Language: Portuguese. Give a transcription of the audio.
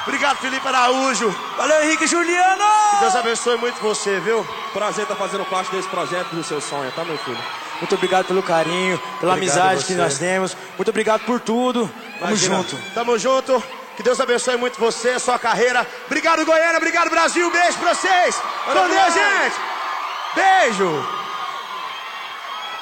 Obrigado, Felipe Araújo. Valeu, Henrique Juliano. Que Deus abençoe muito você, viu? Prazer estar fazendo parte desse projeto do seu sonho, tá, meu filho? Muito obrigado pelo carinho, pela amizade que nós temos. Muito obrigado por tudo. Tamo junto. Tamo junto. Que Deus abençoe muito você, sua carreira. Obrigado, Goiânia. Obrigado, Brasil. Beijo pra vocês. Com Deus, gente. Beijo.